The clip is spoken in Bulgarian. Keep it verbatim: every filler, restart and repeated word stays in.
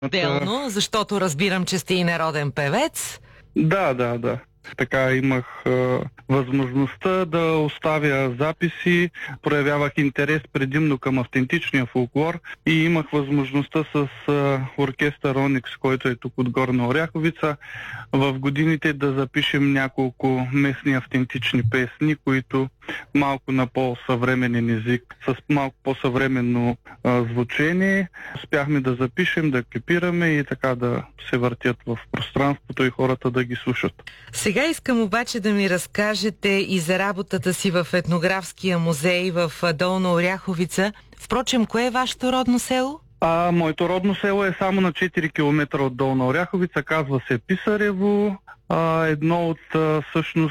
Делно, защото разбирам, че сте и народен певец. Да, да, да. Така имах е, възможността да оставя записи, проявявах интерес предимно към автентичния фолклор и имах възможността с е, оркестър Оникс, който е тук от Горна Оряховица, в годините да запишем няколко местни автентични песни, които малко на по-съвременен език, с малко по-съвременно е, звучение. Успяхме да запишем, да клипираме и така да се въртят в пространството и хората да ги слушат. Сега искам обаче да ми разкажете и за работата си в етнографския музей в Долна Оряховица. Впрочем, кое е вашето родно село? А, моето родно село е само на четири километра от Долна Оряховица, казва се Писарево. А, едно от а, всъщност